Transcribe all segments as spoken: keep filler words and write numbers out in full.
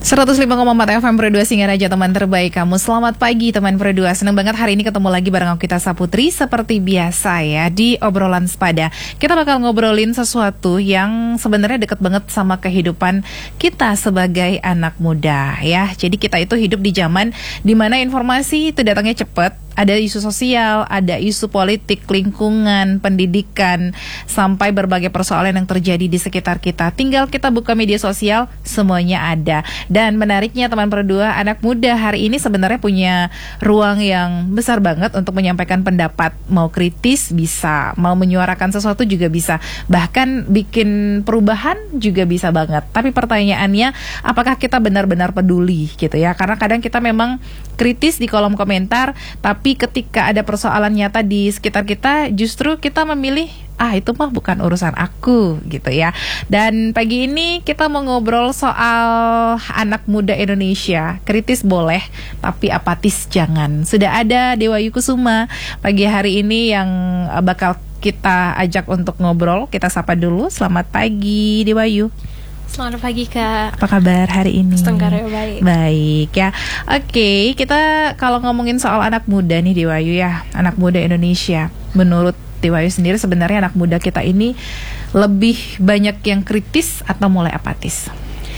seratus lima koma empat F M Pro dua Singaraja, teman terbaik kamu. Selamat pagi teman Pro dua. Senang banget hari ini ketemu lagi bareng aku Kita Saputri. Seperti biasa ya, di obrolan sepada kita bakal ngobrolin sesuatu yang sebenarnya deket banget sama kehidupan kita sebagai anak muda ya. Jadi kita itu hidup di zaman dimana informasi itu datangnya cepet. Ada isu sosial, ada isu politik, lingkungan, pendidikan, sampai berbagai persoalan yang terjadi di sekitar kita. Tinggal kita buka media sosial, semuanya ada. Dan menariknya teman berdua, anak muda hari ini sebenarnya punya ruang yang besar banget untuk menyampaikan pendapat. Mau kritis bisa, mau menyuarakan sesuatu juga bisa. Bahkan bikin perubahan juga bisa banget. Tapi pertanyaannya, apakah kita benar-benar peduli gitu ya? Karena kadang kita memang kritis di kolom komentar, tapi Tapi ketika ada persoalan nyata di sekitar kita, justru kita memilih, ah itu mah bukan urusan aku gitu ya. Dan pagi ini kita mau ngobrol soal anak muda Indonesia. Kritis boleh, tapi apatis jangan. Sudah ada Dewayu Kusuma pagi hari ini yang bakal kita ajak untuk ngobrol. Kita sapa dulu. Selamat pagi Dewayu. Selamat pagi Kak. Apa kabar hari ini? Setengah baik. Baik ya. Oke, kita kalau ngomongin soal anak muda nih Dewayu ya, anak muda Indonesia. Menurut Dewayu sendiri sebenarnya anak muda kita ini lebih banyak yang kritis atau mulai apatis?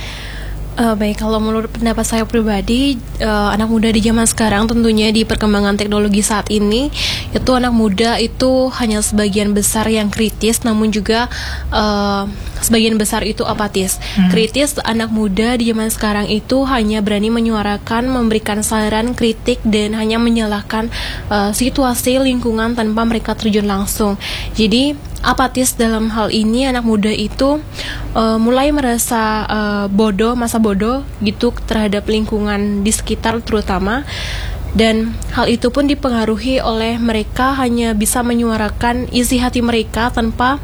Uh, baik, kalau menurut pendapat saya pribadi, uh, anak muda di zaman sekarang tentunya di perkembangan teknologi saat ini, itu anak muda itu hanya sebagian besar yang kritis, namun juga uh, sebagian besar itu apatis. Hmm. Kritis anak muda di zaman sekarang itu hanya berani menyuarakan, memberikan saran, kritik, dan hanya menyalahkan uh, situasi lingkungan tanpa mereka terjun langsung. Jadi apatis dalam hal ini anak muda itu uh, mulai merasa uh, bodoh, masa bodoh gitu terhadap lingkungan di sekitar terutama, dan hal itu pun dipengaruhi oleh mereka hanya bisa menyuarakan isi hati mereka tanpa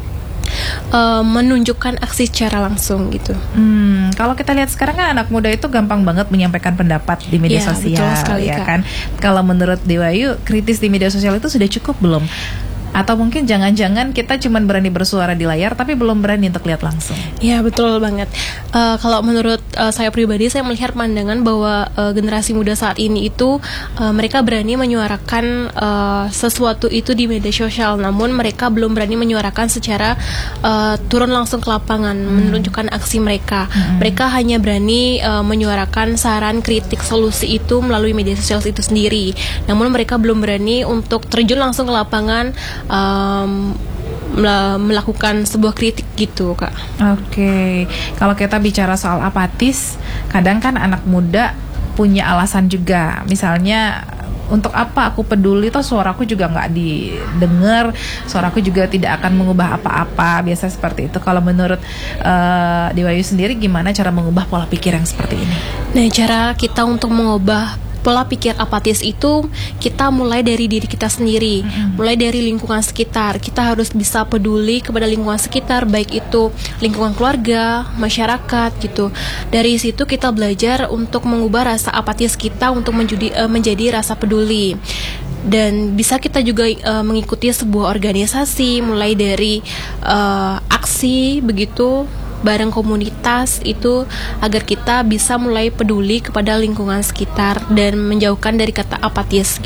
uh, menunjukkan aksi secara langsung gitu. Hmm, kalau kita lihat sekarang kan anak muda itu gampang banget menyampaikan pendapat di media ya, sosial, betul sekali, ya Kak. kan? Kalau menurut Dewayu, kritis di media sosial itu sudah cukup belum? Atau mungkin jangan-jangan kita cuma berani bersuara di layar tapi belum berani untuk lihat langsung? Ya, betul banget. Uh, kalau menurut uh, saya pribadi, saya melihat pandangan bahwa uh, generasi muda saat ini itu uh, mereka berani menyuarakan uh, sesuatu itu di media sosial, namun mereka belum berani menyuarakan secara uh, turun langsung ke lapangan, hmm. menunjukkan aksi mereka. Hmm. Mereka hanya berani uh, menyuarakan saran, kritik, solusi itu melalui media sosial itu sendiri. Namun mereka belum berani untuk terjun langsung ke lapangan, Um, melakukan sebuah kritik gitu, Kak. Oke, okay. Kalau kita bicara soal apatis, kadang kan anak muda punya alasan juga. Misalnya, untuk apa aku peduli, toh suaraku juga nggak didengar, suaraku juga tidak akan mengubah apa-apa. Biasa seperti itu. Kalau menurut uh, Dewayu sendiri, gimana cara mengubah pola pikir yang seperti ini? Nah, cara kita untuk mengubah pola pikir apatis itu kita mulai dari diri kita sendiri, mm-hmm. mulai dari lingkungan sekitar. Kita harus bisa peduli kepada lingkungan sekitar, baik itu lingkungan keluarga, masyarakat gitu. Dari situ kita belajar untuk mengubah rasa apatis kita untuk menjadi, uh, menjadi rasa peduli. Dan bisa kita juga uh, mengikuti sebuah organisasi, mulai dari uh, aksi begitu bareng komunitas itu, agar kita bisa mulai peduli kepada lingkungan sekitar dan menjauhkan dari kata apatis.